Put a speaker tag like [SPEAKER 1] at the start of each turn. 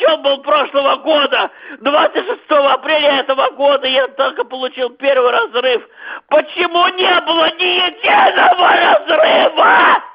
[SPEAKER 1] чем был прошлого года. 26 апреля этого года я только получил первый разрыв. Почему не было ни единого разрыва?